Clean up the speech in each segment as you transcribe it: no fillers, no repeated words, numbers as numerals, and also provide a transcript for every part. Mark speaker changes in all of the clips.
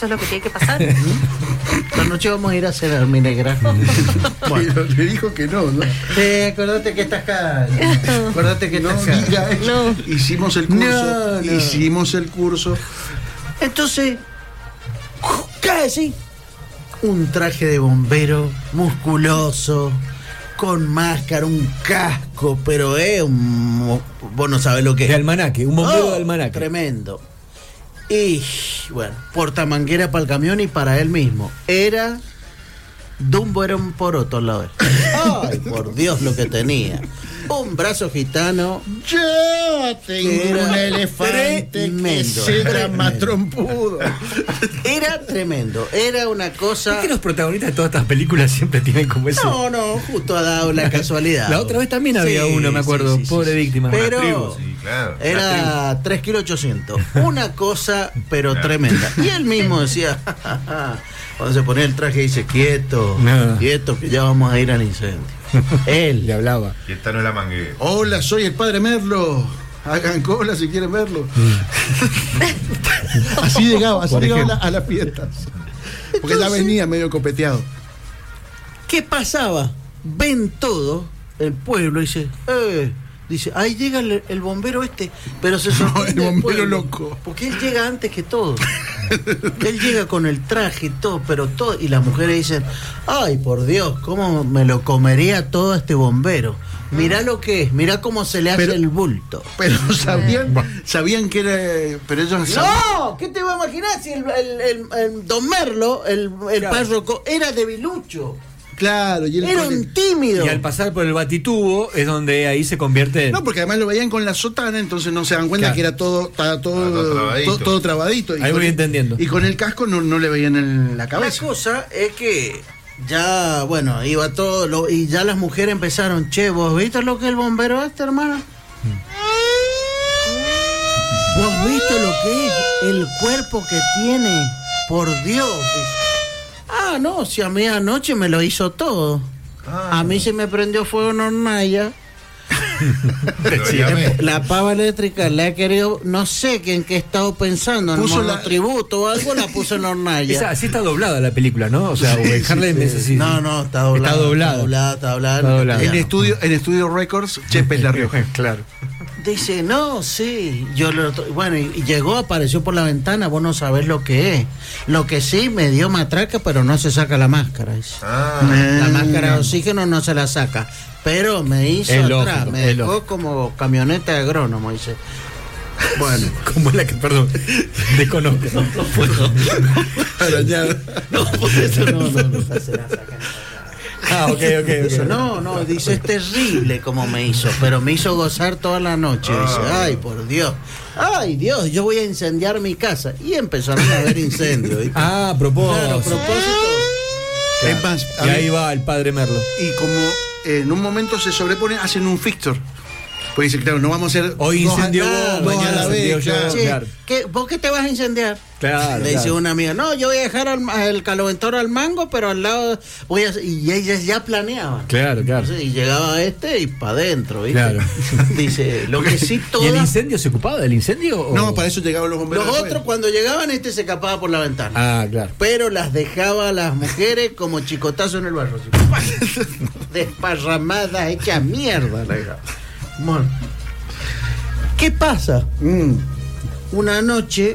Speaker 1: Eso es lo que tiene que pasar.
Speaker 2: Esta noche vamos a ir a cenar, mi negra.
Speaker 3: Bueno, le dijo que no, ¿no?
Speaker 2: Acordate que estás acá. Acordate que estás acá.
Speaker 3: Diga eso.
Speaker 1: No.
Speaker 3: Hicimos el curso.
Speaker 2: No.
Speaker 3: Hicimos el curso.
Speaker 2: Entonces, casi un traje de bombero musculoso, con máscara, un casco, pero vos no sabés lo que es.
Speaker 4: De almanaque, un bombero de almanaque.
Speaker 2: Tremendo. Y bueno, portamanguera para el camión y para él mismo. Era Dumbo, era un poroto al lado de él. Ay, por Dios lo que tenía. Un brazo gitano.
Speaker 3: Yo tengo
Speaker 2: Era
Speaker 3: un elefante que
Speaker 2: tremendo,
Speaker 3: será más
Speaker 2: tremendo.
Speaker 3: trompudo.
Speaker 2: Era tremendo. Era una cosa.
Speaker 4: ¿Por qué los protagonistas de todas estas películas siempre tienen como ese?
Speaker 2: No, justo ha dado la casualidad.
Speaker 4: La otra vez también había uno, me acuerdo, pobre víctima.
Speaker 2: Pero
Speaker 5: Una tribu, sí, claro.
Speaker 2: era 3,800 kilos. Una cosa, pero tremenda. Y él mismo decía, cuando se ponía el traje, dice, quieto,
Speaker 4: No.
Speaker 2: quieto, que ya vamos a ir al incendio. Él
Speaker 4: Le hablaba.
Speaker 5: Y esta no es la manguera.
Speaker 3: Hola, soy el padre Merlo. Hagan cola si quieren verlo. Así llegaba a las fiestas. Porque ya venía medio copeteado.
Speaker 2: ¿Qué pasaba? Ven todo el pueblo y dice, ahí llega el bombero pero se sorprende
Speaker 3: el bombero
Speaker 2: pueblo,
Speaker 3: loco.
Speaker 2: porque él llega antes que todo. Él llega con el traje y todo, pero todo, y las mujeres dicen, ay, por Dios, cómo me lo comería todo este bombero. Mirá lo que es, mirá cómo se le hace el bulto.
Speaker 3: Pero sabían que era. Pero ellos
Speaker 2: No, ¿qué te va a imaginar si el Don Merlo, el párroco, era debilucho?
Speaker 3: Claro, y él
Speaker 2: Era
Speaker 3: con
Speaker 2: un tímido.
Speaker 4: Y al pasar por el batitubo es donde ahí se convierte en...
Speaker 3: No, porque además lo veían con la sotana, entonces no se dan cuenta
Speaker 4: Claro.
Speaker 3: que era todo trabadito. Y
Speaker 4: Ahí voy
Speaker 3: con
Speaker 4: entendiendo.
Speaker 3: Y con el casco no le veían en la
Speaker 2: La
Speaker 3: cabeza.
Speaker 2: cosa es que ya, bueno, iba todo, y ya las mujeres empezaron, che, ¿vos viste lo que el bombero hermano? ¿Vos viste lo que es el cuerpo que tiene? Por Dios. Dice. Ah, no, si a mí anoche me lo hizo todo. A mí se me prendió fuego en hornalla. La pava eléctrica la he querido, no sé en qué he estado pensando, en
Speaker 3: Puso
Speaker 2: monotributo o algo, la puso en hornalla.
Speaker 4: Así está doblada la película, ¿no? O sea, Harlem es así.
Speaker 2: No, está doblada.
Speaker 4: Está doblada.
Speaker 3: En Estudio Records, Chepes La Rioja.
Speaker 4: Claro.
Speaker 2: Dice, no, sí. Bueno, y llegó, apareció por la ventana, vos no sabés lo que es. Lo que sí, me dio matraca, pero no se saca la máscara. Dice. La máscara de oxígeno no se la saca. Pero me hizo
Speaker 4: Es
Speaker 2: atrás,
Speaker 4: lógico,
Speaker 2: me dejó como camioneta de agrónomo, dice. Bueno.
Speaker 4: ¿Cómo es la que, perdón, desconozco?
Speaker 2: No puedo. No, por eso no se la saca.
Speaker 4: Ok.
Speaker 2: Dice, no, dice, es terrible como me hizo, pero me hizo gozar toda la noche. Dice, ay, por Dios. Ay, Dios, yo voy a incendiar mi casa. Y empezaron a haber incendios. ¿viste?
Speaker 4: A propósito.
Speaker 2: Claro, a propósito.
Speaker 4: Claro.
Speaker 3: Es más,
Speaker 4: Y ahí va el padre Merlo.
Speaker 3: Y como en un momento se sobreponen, hacen un fixture. Pues dice, claro, no vamos a hacer.
Speaker 4: Hoy incendió
Speaker 2: claro,
Speaker 4: vos,
Speaker 3: dos a
Speaker 4: mañana
Speaker 3: la
Speaker 4: incendió
Speaker 3: vez,
Speaker 4: yo.
Speaker 3: claro.
Speaker 2: Che,
Speaker 4: Claro.
Speaker 2: ¿vos qué te vas a incendiar?
Speaker 4: Claro,
Speaker 2: Le dice
Speaker 4: claro.
Speaker 2: una amiga, no, yo voy a dejar el caloventor al mango, pero al lado y ellas ya planeaban.
Speaker 4: Claro.
Speaker 2: Entonces, y llegaba y para adentro, ¿viste?
Speaker 4: Claro.
Speaker 2: Dice, lo que sí
Speaker 4: ¿Y el
Speaker 2: todas.
Speaker 4: incendio se ocupaba del incendio? O...
Speaker 3: No, para eso llegaban los bomberos.
Speaker 2: Los
Speaker 3: afuera.
Speaker 2: otros cuando llegaban se escapaba por la ventana.
Speaker 4: Ah, claro.
Speaker 2: Pero las dejaba a las mujeres como chicotazo en el barro. Así, desparramadas, hechas mierda. La dejaba. Bueno. ¿Qué pasa? Una noche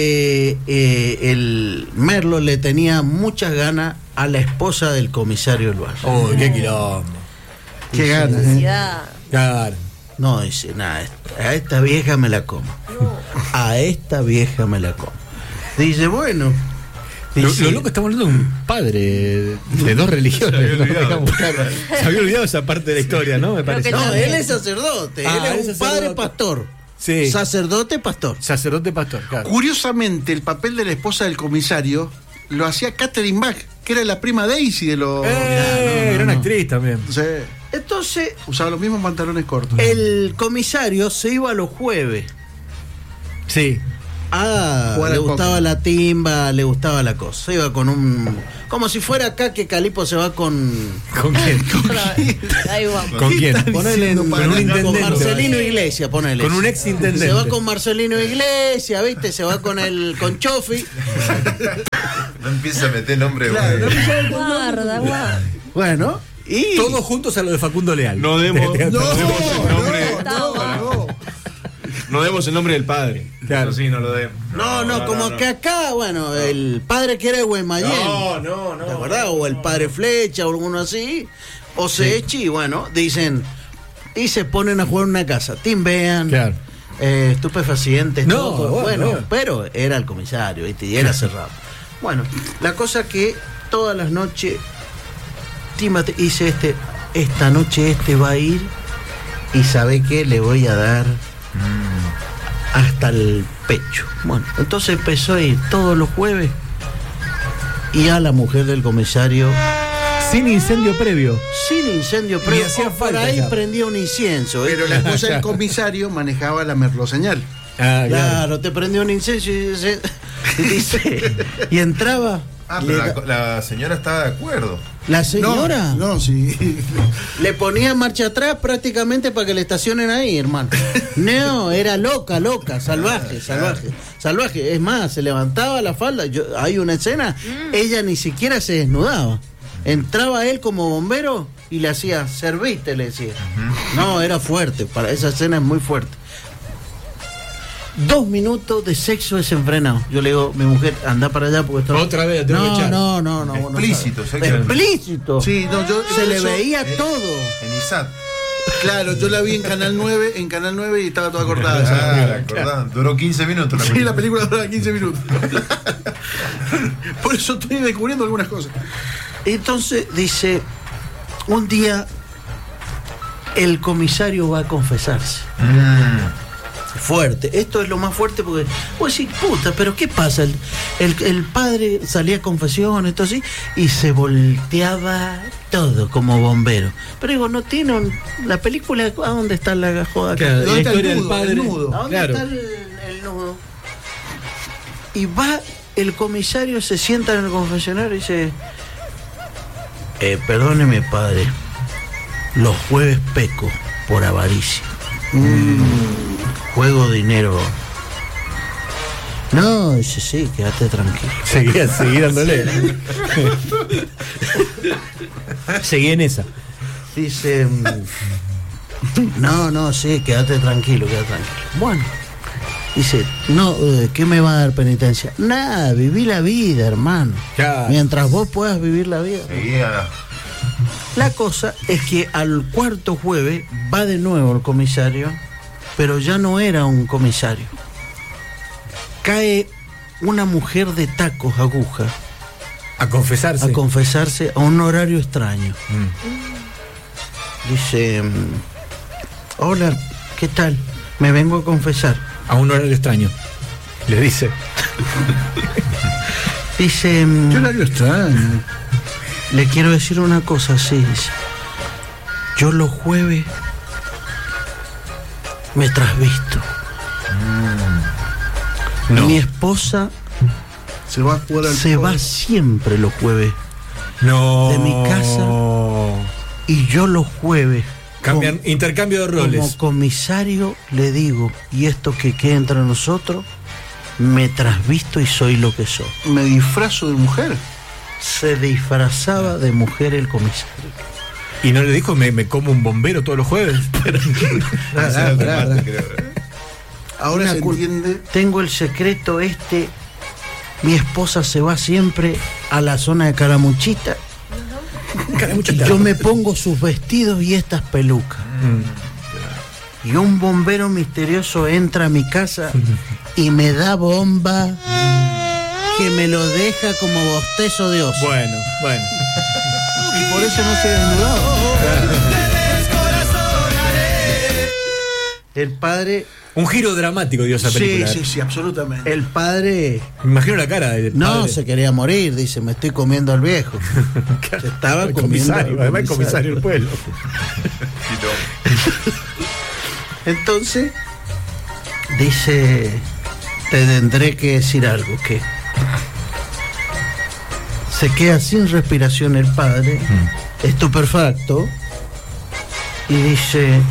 Speaker 2: el Merlo le tenía muchas ganas a la esposa del comisario del barrio.
Speaker 4: Oh, qué quilombo.
Speaker 3: Qué ganas.
Speaker 1: Ansiedad.
Speaker 4: Claro.
Speaker 2: No, dice, nada, a esta vieja me la como. A esta vieja me la como. Dice, bueno. Dice,
Speaker 4: Lo loco, estamos hablando de un padre de dos religiones. ¿no? Digamos, claro. Se había olvidado esa parte de la historia, ¿no? Me parece.
Speaker 1: que
Speaker 2: no,
Speaker 1: también.
Speaker 2: él es sacerdote.
Speaker 4: Ah,
Speaker 2: él
Speaker 4: él
Speaker 2: es
Speaker 4: es
Speaker 2: un padre
Speaker 4: sacerdote.
Speaker 2: pastor.
Speaker 4: Sí.
Speaker 2: Sacerdote pastor.
Speaker 4: Sacerdote pastor, claro.
Speaker 3: Curiosamente, el papel de la esposa del comisario lo hacía Catherine Bach, que era la prima Daisy de los.
Speaker 4: Gran actriz también.
Speaker 3: Sí,
Speaker 2: Entonces,
Speaker 3: usaba los mismos pantalones cortos.
Speaker 2: el comisario se iba los jueves.
Speaker 4: Sí.
Speaker 3: Jugar
Speaker 2: le
Speaker 3: al
Speaker 2: gustaba
Speaker 3: póker.
Speaker 2: la timba, le gustaba la cosa. Se iba con un... Como si fuera acá que Calipo se va con...
Speaker 4: ¿Con quién?
Speaker 1: Ahí va.
Speaker 4: ¿Con quién?
Speaker 2: Ponele
Speaker 3: diciendo,
Speaker 2: con
Speaker 3: para
Speaker 2: un
Speaker 3: nada,
Speaker 2: intendente.
Speaker 3: con
Speaker 2: Marcelino Iglesias, ponele.
Speaker 4: Con un ex intendente.
Speaker 2: Se va con Marcelino Iglesias, ¿viste? Se va con Chofi.
Speaker 5: No empieza a meter nombre.
Speaker 3: Claro,
Speaker 5: güey.
Speaker 1: Guarda, guarda.
Speaker 2: Bueno, y...
Speaker 4: Todos juntos a lo de Facundo Leal.
Speaker 6: No demos,
Speaker 3: No.
Speaker 6: no demos el nombre del padre.
Speaker 4: Claro.
Speaker 5: Eso sí, no lo demos.
Speaker 2: No, como que acá, bueno, el padre que era Guaymallén.
Speaker 6: No.
Speaker 2: ¿De verdad? O el padre Flecha o alguno así. O Sechi, bueno, dicen. Y se ponen a jugar en una casa. Timbean.
Speaker 4: Claro.
Speaker 2: Estupefacientes.
Speaker 4: No,
Speaker 2: todo,
Speaker 4: bueno.
Speaker 2: pero era el comisario, ¿viste? Y era cerrado. Bueno, la cosa que todas las noches. Tímate, dice esta noche va a ir. Y sabe que le voy a dar. Hasta el pecho. Bueno, entonces empezó a ir todos los jueves y a la mujer del comisario
Speaker 4: Sin incendio previo.
Speaker 2: sin incendio previo.
Speaker 4: hacía
Speaker 2: O por
Speaker 4: falta
Speaker 2: ahí
Speaker 4: ya.
Speaker 2: prendía un incienso.
Speaker 3: Pero la esposa del comisario manejaba la merloseñal.
Speaker 4: Ah,
Speaker 2: Claro, te prendió un incenso y entraba.
Speaker 5: Ah, pero la señora estaba de acuerdo.
Speaker 2: La señora
Speaker 3: No, sí.
Speaker 2: le ponía marcha atrás prácticamente para que le estacionen ahí, hermano. No, era loca, salvaje. Es más, se levantaba la falda. Hay una escena, ella ni siquiera se desnudaba. Entraba él como bombero y le hacía, serviste, le decía. No, era fuerte, para esa escena es muy fuerte. 2 minutos de sexo desenfrenado. Yo le digo, mi mujer, anda para allá porque está...
Speaker 4: Otra vez, te voy a echar.
Speaker 2: No.
Speaker 5: Explícito,
Speaker 2: vos no sabés.
Speaker 5: sexo.
Speaker 2: Explícito.
Speaker 3: Sí, no, yo
Speaker 2: Se le
Speaker 3: eso-
Speaker 2: veía todo.
Speaker 5: En ISAT.
Speaker 3: Claro, yo la vi en Canal 9, y estaba toda cortada.
Speaker 5: Ah, acordán. Duró 15 minutos.
Speaker 3: Sí, la película dura 15 minutos. Por eso estoy descubriendo algunas cosas.
Speaker 2: Entonces dice, un día el comisario va a confesarse. Fuerte, esto es lo más fuerte porque vos decís, puta, pero ¿qué pasa? El padre salía a confesión, esto así, y se volteaba todo como bombero. Pero digo, no tiene la película, ¿a dónde está la joda?
Speaker 4: Claro,
Speaker 3: ¿Dónde
Speaker 4: la
Speaker 3: está el
Speaker 4: historia del
Speaker 3: nudo?
Speaker 4: padre.
Speaker 3: El nudo.
Speaker 2: ¿A dónde
Speaker 4: Claro.
Speaker 2: está el nudo? Y va el comisario, se sienta en el confesionario y dice, perdóneme padre, los jueves peco por avaricia. Juego dinero. No, dice, sí, quédate tranquilo.
Speaker 4: Seguí dándole. Seguí en esa.
Speaker 2: Dice, no, sí, quédate tranquilo. Bueno, dice, no, ¿qué me va a dar penitencia? Nada, viví la vida, hermano.
Speaker 4: Claro.
Speaker 2: Mientras vos puedas vivir la vida.
Speaker 5: Seguía.
Speaker 2: La cosa es que al cuarto jueves va de nuevo el comisario, pero ya no era un comisario. Cae una mujer de tacos aguja
Speaker 4: A confesarse.
Speaker 2: a confesarse a un horario extraño. Dice, hola, ¿qué tal? Me vengo a confesar.
Speaker 4: A un horario extraño. Le dice.
Speaker 2: Dice,
Speaker 3: Qué horario extraño.
Speaker 2: le quiero decir una cosa, sí, dice. Yo los jueves me trasvisto.
Speaker 4: No.
Speaker 2: Mi esposa
Speaker 3: Se va a jugar al
Speaker 2: se va
Speaker 3: fútbol.
Speaker 2: siempre los jueves
Speaker 4: No.
Speaker 2: de mi casa. Y yo los jueves,
Speaker 4: Cambian, intercambio de roles.
Speaker 2: como comisario, le digo, y esto que queda entre nosotros, me trasvisto y soy lo que soy.
Speaker 3: Me disfrazo de mujer.
Speaker 2: Se disfrazaba de mujer el comisario.
Speaker 4: Y no le dijo, me como un bombero todos los jueves.
Speaker 3: Ahora
Speaker 2: Una
Speaker 3: se
Speaker 2: cul-
Speaker 3: entiende.
Speaker 2: Tengo el secreto mi esposa se va siempre a la zona de Caramuchita. Y yo me pongo sus vestidos y estas pelucas. Y un bombero misterioso entra a mi casa y me da bomba que me lo deja como bostezo de oso.
Speaker 4: Bueno.
Speaker 2: Y por eso no se desnudaba. El padre,
Speaker 4: Un giro dramático dio esa
Speaker 3: Sí,
Speaker 4: película.
Speaker 3: sí, absolutamente.
Speaker 2: el padre
Speaker 4: Me imagino la cara del
Speaker 2: no
Speaker 4: padre.
Speaker 2: se quería morir, dice, me estoy comiendo al viejo. Se estaba
Speaker 4: El
Speaker 2: comiendo
Speaker 4: comisario,
Speaker 2: al
Speaker 4: además el comisario del pueblo.
Speaker 2: Entonces, dice, te tendré que decir algo, que se queda sin respiración el padre, estupefacto, y dice...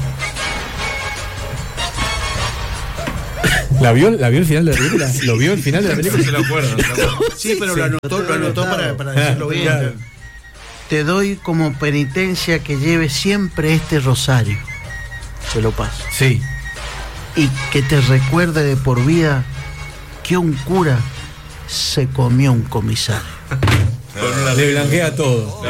Speaker 4: ¿La vio el final de la película? ¿Lo vio el final de la película?
Speaker 5: Se lo acuerdo.
Speaker 3: Sí, pero lo anotó para decirlo bien.
Speaker 4: Claro.
Speaker 2: Te doy como penitencia que lleves siempre este rosario. Se lo paso.
Speaker 4: Sí.
Speaker 2: Y que te recuerde de por vida que un cura se comió un comisario.
Speaker 4: Le blanquea todo.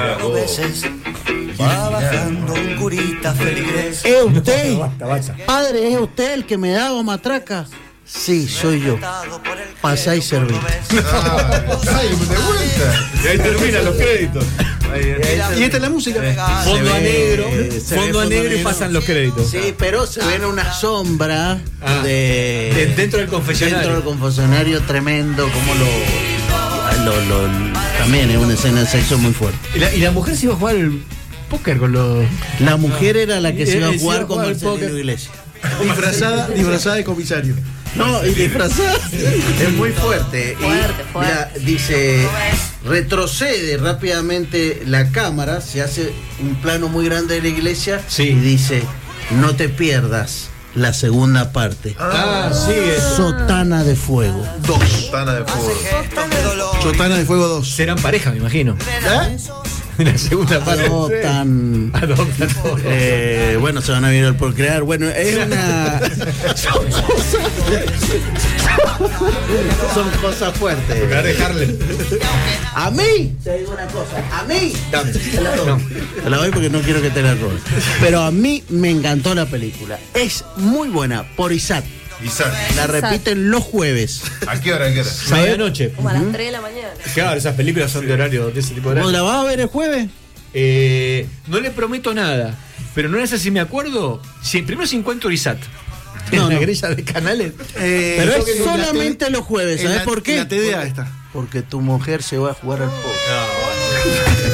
Speaker 7: Va bajando un curita feligrés.
Speaker 2: ¿Es usted?
Speaker 4: Basta.
Speaker 2: Padre, ¿es usted el que me daba matraca? Sí, soy yo. Pasá y serví.
Speaker 5: Ay, de vuelta.
Speaker 6: Y ahí terminan los créditos.
Speaker 3: Y esta es la música.
Speaker 4: Fondo a negro.
Speaker 2: se ve
Speaker 4: Fondo a negro y pasan los créditos.
Speaker 2: Sí, pero se ven una sombra
Speaker 4: Dentro del confesionario.
Speaker 2: dentro del confesionario tremendo, como también es una escena de sexo muy fuerte.
Speaker 4: Y la mujer se iba a jugar el póker con los...
Speaker 2: La mujer era la que se iba a
Speaker 4: Se iba
Speaker 2: jugar
Speaker 4: a
Speaker 2: con
Speaker 4: jugar al
Speaker 2: Marcelino
Speaker 4: póker.
Speaker 2: Iglesias.
Speaker 3: Disfrazada de comisario.
Speaker 2: No, y disfrazada es muy fuerte.
Speaker 1: Fuerte,
Speaker 2: Y
Speaker 1: fuerte.
Speaker 2: dice, retrocede rápidamente la cámara, se hace un plano muy grande de la iglesia
Speaker 4: Sí.
Speaker 2: y dice, no te pierdas la segunda parte.
Speaker 4: Sigue.
Speaker 2: Sotana de Fuego 2.
Speaker 5: Tana de fuego.
Speaker 3: Sotana de Fuego 2.
Speaker 4: Serán pareja, me imagino. La segunda parte.
Speaker 2: Adoptan.
Speaker 4: Adoptan todo.
Speaker 2: Bueno, se van a vivir por crear. Bueno, es una. Son cosas fuertes.
Speaker 4: Para dejarle.
Speaker 2: A mí, te digo una cosa, a mí.
Speaker 4: Dame.
Speaker 2: Te la doy.
Speaker 4: No.
Speaker 2: Te la doy porque no quiero que te la robes. Pero a mí me encantó la película. Es muy buena, por Isaac.
Speaker 5: Isaac.
Speaker 2: La repiten los jueves.
Speaker 5: ¿A qué hora? ¿A qué hora?
Speaker 4: Medianoche.
Speaker 1: Como a las 3 de la mañana.
Speaker 4: Claro, esas películas son de horario, de ese tipo de
Speaker 2: ¿Vos
Speaker 4: horario.
Speaker 2: la vas a ver el jueves?
Speaker 4: No le prometo nada, pero no sé si me acuerdo. Primero si encuentro ISAT en
Speaker 2: No,
Speaker 4: la
Speaker 2: no.
Speaker 4: grilla de canales.
Speaker 2: Pero es solamente los jueves, ¿sabes por qué?
Speaker 3: En la TDA está.
Speaker 2: Porque tu mujer se va a jugar al póker.